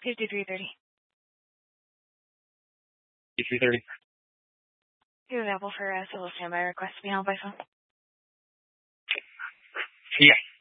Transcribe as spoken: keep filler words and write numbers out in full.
fifty-three thirty. fifty-three thirty. You're available for a solo standby request to be held by phone. Yeah.